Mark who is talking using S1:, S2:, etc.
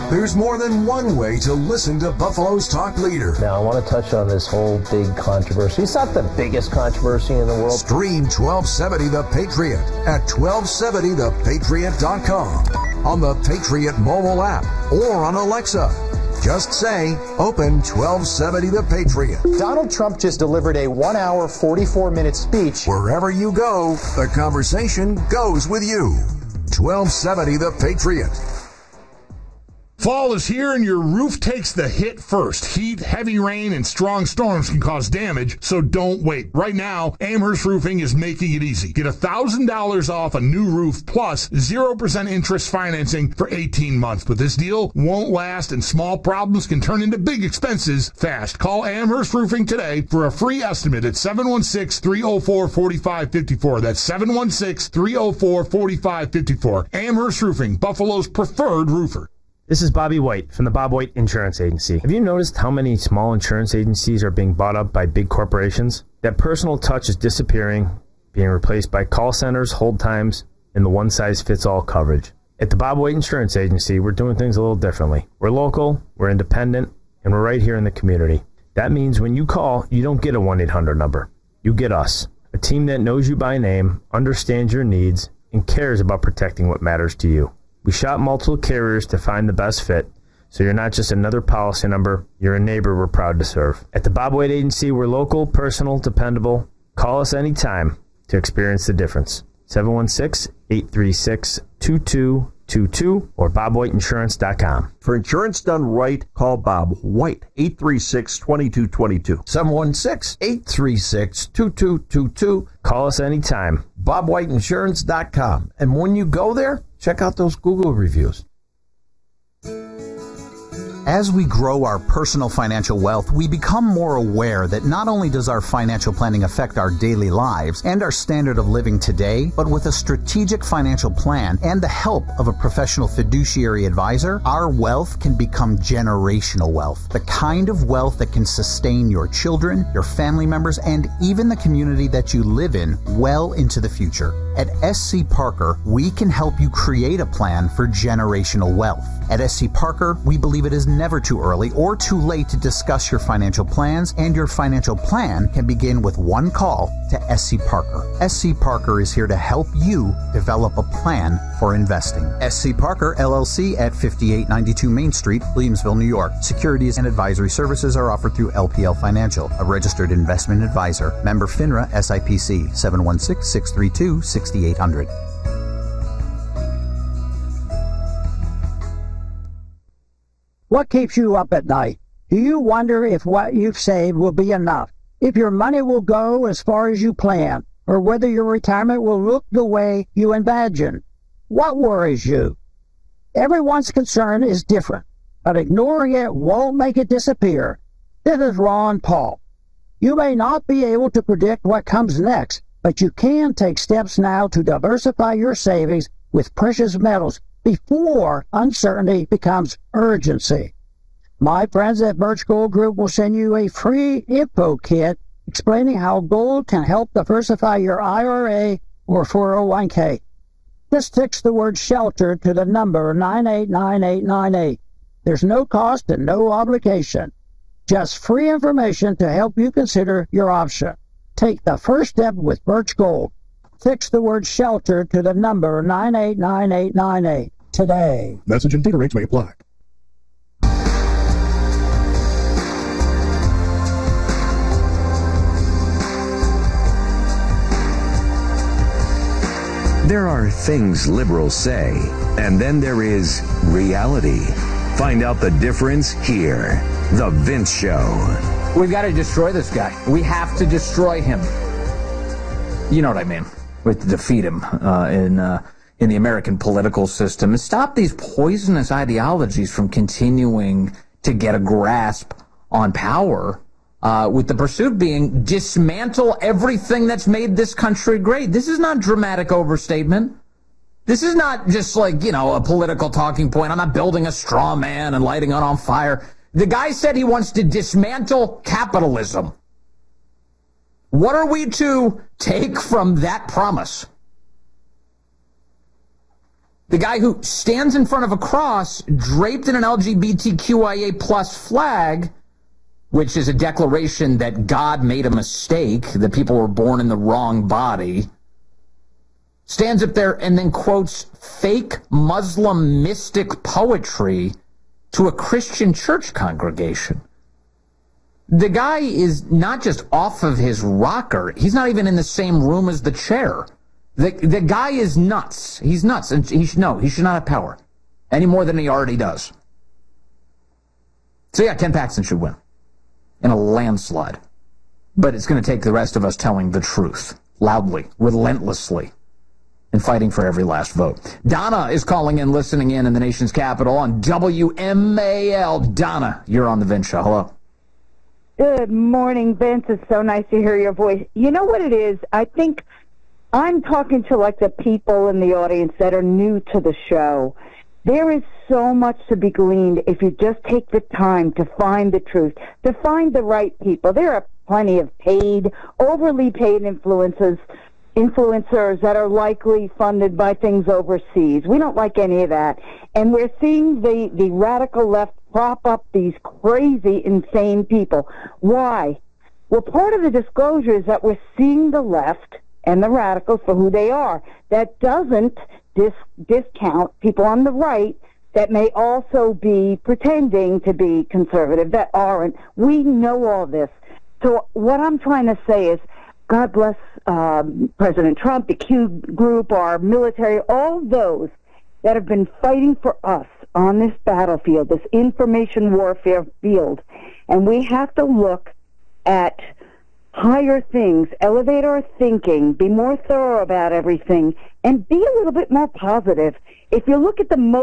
S1: There's more than one way to listen to Buffalo's talk leader.
S2: Now, I want to touch on this whole big controversy. It's not the biggest controversy in the world.
S1: Stream 1270 The Patriot at 1270thepatriot.com, on the Patriot mobile app, or on Alexa. Just say, open 1270 The Patriot.
S3: Donald Trump just delivered a 1 hour, 44-minute speech.
S1: Wherever you go, the conversation goes with you. 1270 The Patriot.
S4: Fall is here and your roof takes the hit first. Heat, heavy rain, and strong storms can cause damage, so don't wait. Right now, Amherst Roofing is making it easy. Get $1,000 off a new roof plus 0% interest financing for 18 months. But this deal won't last, and small problems can turn into big expenses fast. Call Amherst Roofing today for a free estimate at 716-304-4554. That's 716-304-4554. Amherst Roofing, Buffalo's preferred roofer.
S5: This is Bobby White from the Bob White Insurance Agency. Have you noticed how many small insurance agencies are being bought up by big corporations? That personal touch is disappearing, being replaced by call centers, hold times, and the one-size-fits-all coverage. At the Bob White Insurance Agency, we're doing things a little differently. We're local, we're independent, and we're right here in the community. That means when you call, you don't get a 1-800 number. You get us, a team that knows you by name, understands your needs, and cares about protecting what matters to you. We shop multiple carriers to find the best fit, so you're not just another policy number, you're a neighbor we're proud to serve. At the Bob White Agency, we're local, personal, dependable. Call us anytime to experience the difference. 716-836-2222 or bobwhiteinsurance.com.
S6: For insurance done right, call Bob White, 836-2222.
S2: 716-836-2222.
S5: Call us anytime.
S2: bobwhiteinsurance.com. And when you go there, check out those Google reviews.
S7: As we grow our personal financial wealth, we become more aware that not only does our financial planning affect our daily lives and our standard of living today, but with a strategic financial plan and the help of a professional fiduciary advisor, our wealth can become generational wealth. The kind of wealth that can sustain your children, your family members, and even the community that you live in well into the future. At SC Parker, we can help you create a plan for generational wealth. At SC Parker, we believe it is never too early or too late to discuss your financial plans, and your financial plan can begin with one call to SC Parker. SC Parker is here to help you develop a plan for investing. SC Parker, LLC at 5892 Main Street, Williamsville, New York. Securities and advisory services are offered through LPL Financial, a registered investment advisor. Member FINRA SIPC, 716-632-6800.
S8: What keeps you up at night? Do you wonder if what you've saved will be enough? If your money will go as far as you plan? Or whether your retirement will look the way you imagine? What worries you? Everyone's concern is different, but ignoring it won't make it disappear. This is Ron Paul. You may not be able to predict what comes next, but you can take steps now to diversify your savings with precious metals before uncertainty becomes urgency. My friends at Birch Gold Group will send you a free info kit explaining how gold can help diversify your IRA or 401k. Just text the word SHELTER to the number 989898. There's no cost and no obligation. Just free information to help you consider your option. Take the first step with Birch Gold. Text the word SHELTER to the number 989898 today.
S9: Message and data rates may apply.
S10: There are things liberals say, and then there is reality. Find out the difference here. The Vince Show.
S11: We've got to destroy this guy. We have to destroy him. You know what I mean. We have to defeat him in the American political system and stop these poisonous ideologies from continuing to get a grasp on power, with the pursuit being dismantle everything that's made this country great. This is not dramatic overstatement. This is not just like, a political talking point. I'm not building a straw man and lighting it on fire. The guy said he wants to dismantle capitalism. What are we to take from that promise? The guy who stands in front of a cross draped in an LGBTQIA plus flag, which is a declaration that God made a mistake, that people were born in the wrong body, stands up there and then quotes fake Muslim mystic poetry to a Christian church congregation. The guy is not just off of his rocker, he's not even in the same room as the chair. The guy is nuts. He's nuts, and he should not have power any more than he already does. So yeah, Ken Paxton should win in a landslide. But it's going to take the rest of us telling the truth loudly, relentlessly, and fighting for every last vote. Donna is calling in, listening in the nation's capital on WMAL. Donna, you're on the Vince Show. Hello.
S9: Good morning, Vince. It's so nice to hear your voice. You know what it is? I think I'm talking to like the people in the audience that are new to the show. There is so much to be gleaned if you just take the time to find the truth, to find the right people. There are plenty of overly paid influencers that are likely funded by things overseas. We don't like any of that. And we're seeing the radical left prop up these crazy, insane people. Why? Well, part of the disclosure is that we're seeing the left and the radicals for who they are. That doesn't discount people on the right that may also be pretending to be conservative, that aren't. We know all this. So what I'm trying to say is, God bless President Trump, the Q group, our military, all those that have been fighting for us on this battlefield, this information warfare field. And we have to look at higher things, elevate our thinking, be more thorough about everything, and be a little bit more positive. If you look at the